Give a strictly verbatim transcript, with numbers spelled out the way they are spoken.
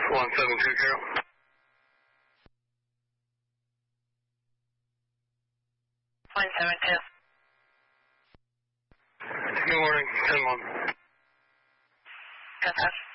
one seven two zero. one seven two. Good morning, ten one. Good.